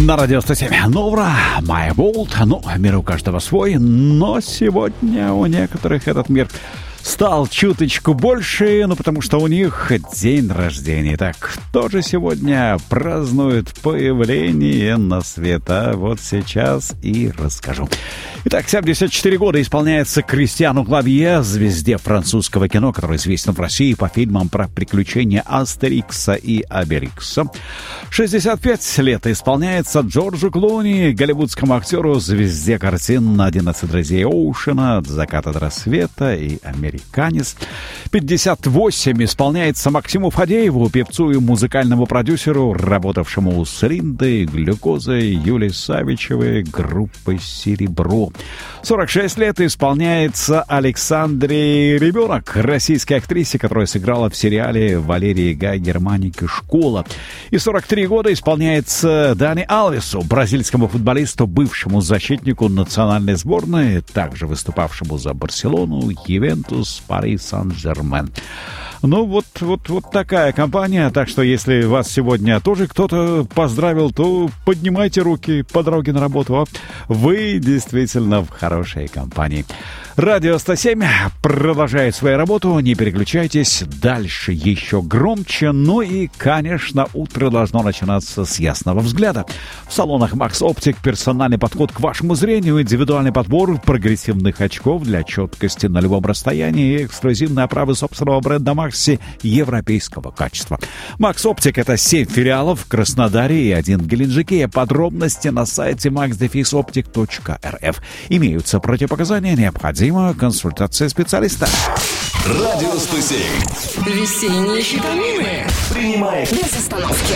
На радио 107 Новра, My World. Ну, мир у каждого свой, но сегодня у некоторых этот мир стал чуточку больше, потому что у них день рождения. Так, кто же сегодня празднует появление на свет? А вот сейчас и расскажу. Итак, 74 года исполняется Кристиану Клавье, звезде французского кино, который известен в России по фильмам про приключения Астерикса и Обеликса. 65 лет исполняется Джорджу Клуни, голливудскому актеру, звезде картин «11 друзей Оушена», «От заката до рассвета» и «Американец». 58 исполняется Максиму Фадееву, певцу и музыкальному продюсеру, работавшему с Риндой, Глюкозой, Юлией Савичевой, группой «Серебро». 46 лет исполняется Александре Ребенок, российской актрисе, которая сыграла в сериале Валерии Гай «Германика. Школа». И 43 года исполняется Дани Алвесу, бразильскому футболисту, бывшему защитнику национальной сборной, также выступавшему за Барселону, Ювентус, Пари Сан-Жермен. Ну, вот такая компания. Так что, если вас сегодня тоже кто-то поздравил, то поднимайте руки по дороге на работу. Вы действительно в хорошей компании. Радио 107 продолжает свою работу. Не переключайтесь. Дальше еще громче. Ну и, конечно, утро должно начинаться с ясного взгляда. В салонах Max Optic персональный подход к вашему зрению, индивидуальный подбор прогрессивных очков для четкости на любом расстоянии и эксклюзивные оправы собственного бренда Maxi европейского качества. Max Optic — это 7 филиалов в Краснодаре и 1 в Геленджике. Подробности на сайте max-optic.rf. Имеются противопоказания, необходима консультация специалиста. Радио 107. Весенние витамины. Принимает Без остановки.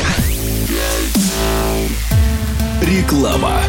реклама.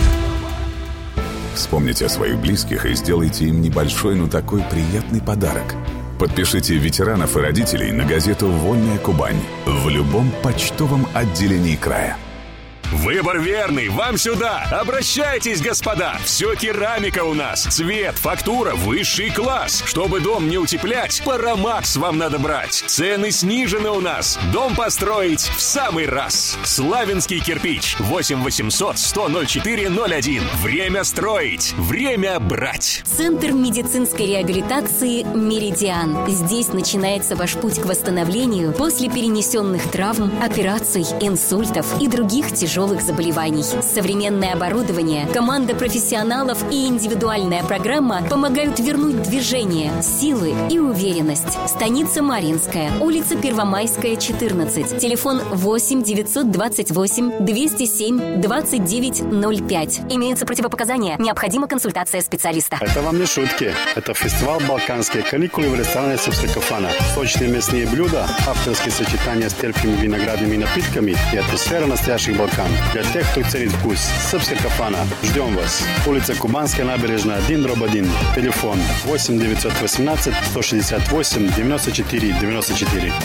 Вспомните о своих близких и сделайте им небольшой, но такой приятный подарок. Подпишите ветеранов и родителей на газету «Вольная Кубань» в любом почтовом отделении края. Выбор верный, вам сюда! Обращайтесь, господа! Все керамика у нас. Цвет, фактура, высший класс. Чтобы дом не утеплять, Парамакс вам надо брать. Цены снижены у нас. Дом построить в самый раз. Славянский кирпич. 8 800 100 04 01. Время строить. Время брать. Центр медицинской реабилитации «Меридиан». Здесь начинается ваш путь к восстановлению после перенесенных травм, операций, инсультов и других тяжелых заболеваний. Современное оборудование, команда профессионалов и индивидуальная программа помогают вернуть движение, силы и уверенность. Станица Маринская, улица Первомайская, 14. Телефон 8 928 207 2905. Имеются противопоказания. Необходима консультация специалиста. Это вам не шутки. Это фестиваль «Балканские каникулы» в ресторане «Сыпская-Кафана». Сочные мясные блюда, авторские сочетания с терпкими виноградными напитками и атмосфера настоящих Балкан. Для тех, кто ценит вкус. Сыпская-Кафана. Ждем вас. Улица Кубанская, набережная 1/1. Телефон 8 918 168 94 94.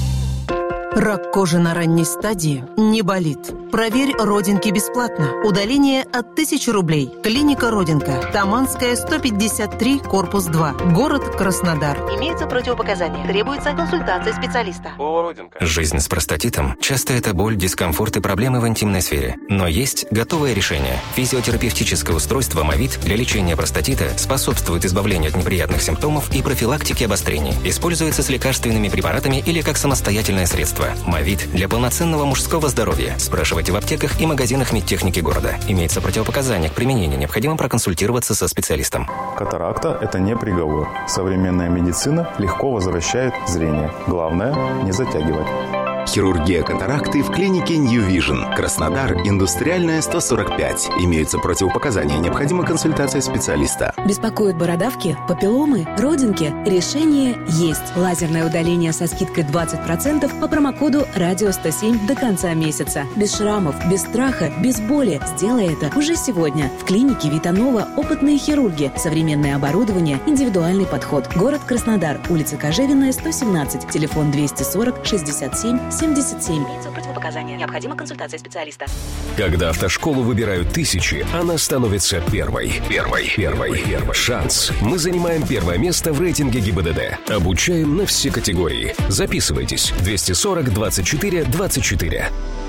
Рак кожи на ранней стадии не болит. Проверь родинки бесплатно. Удаление от 1000 рублей. Клиника Родинка. Таманская, 153, корпус 2. Город Краснодар. Имеются противопоказания. Требуется консультация специалиста. Жизнь с простатитом – часто это боль, дискомфорт и проблемы в интимной сфере. Но есть готовое решение. Физиотерапевтическое устройство «Мовит» для лечения простатита способствует избавлению от неприятных симптомов и профилактике обострений. Используется с лекарственными препаратами или как самостоятельное средство. «Мовит» для полноценного мужского здоровья. Спрашивайте в аптеках и магазинах медтехники города. Имеется противопоказания к применению. Необходимо проконсультироваться со специалистом. Катаракта – это не приговор. Современная медицина легко возвращает зрение. Главное – не затягивать. Хирургия катаракты в клинике New Vision. Краснодар, Индустриальная, 145. Имеются противопоказания. Необходима консультация специалиста. Беспокоят бородавки, папилломы, родинки? Решение есть. Лазерное удаление со скидкой 20% по промокоду «Радио 107» до конца месяца. Без шрамов, без страха, без боли. Сделай это уже сегодня. В клинике Витанова опытные хирурги, современное оборудование, индивидуальный подход. Город Краснодар, улица Кожевенная, 117. Телефон 240 67 77. Имеются противопоказания. Необходима консультация специалиста. Когда автошколу выбирают тысячи, она становится первой. Первой. Шанс. Мы занимаем первое место в рейтинге ГИБДД. Обучаем на все категории. Записывайтесь. 240 24 24.